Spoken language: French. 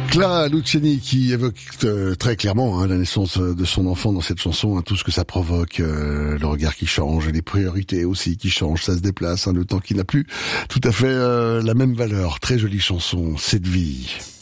Clara Luciani qui évoque très clairement la naissance de son enfant dans cette chanson, tout ce que ça provoque, le regard qui change, les priorités aussi qui changent, ça se déplace, le temps qui n'a plus tout à fait la même valeur. Très jolie chanson, Cette vie.